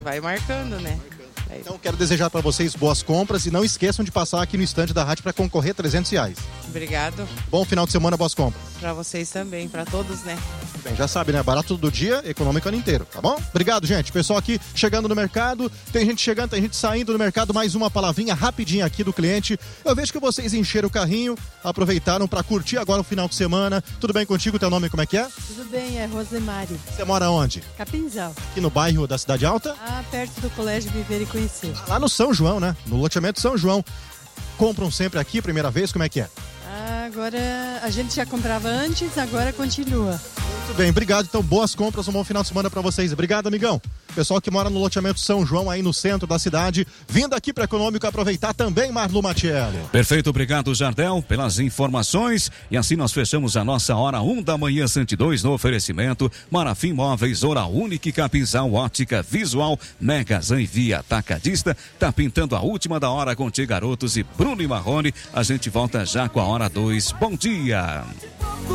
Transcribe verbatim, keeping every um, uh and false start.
Vai marcando, né? Então quero desejar para vocês boas compras e não esqueçam de passar aqui no estande da rádio para concorrer a trezentos reais. Obrigado. Bom final de semana, boas compras. Para vocês também, para todos, né? Bem, já sabe, né? Barato do dia, econômico o ano inteiro, tá bom? Obrigado, gente. Pessoal aqui chegando no mercado, tem gente chegando, tem gente saindo do mercado, mais uma palavrinha rapidinha aqui do cliente. Eu vejo que vocês encheram o carrinho, aproveitaram para curtir agora o final de semana. Tudo bem contigo? Teu nome como é que é? Tudo bem, é Rosemary. Você mora onde? Capinzal. Aqui no bairro da Cidade Alta? Ah, perto do Colégio Viver e Conhecer. Lá no São João, né? No loteamento São João. Compram sempre aqui, primeira vez, como é que é? Ah, agora a gente já comprava antes, agora continua. Muito bem, obrigado. Então, boas compras, um bom final de semana para vocês. Obrigado, amigão. Pessoal que mora no loteamento São João, aí no centro da cidade, vindo aqui para Econômico aproveitar também, Marlo Matiello. Perfeito, obrigado, Jardel, pelas informações. E assim nós fechamos a nossa hora um da manhã, cento e dois, no oferecimento Marafim Móveis, Hora Única, Capinzal, Ótica Visual, Megazan e Via Atacadista. Tá pintando a última da hora com Tia Garotos e Bruno e Marrone. A gente volta já com a hora dois. Bom dia.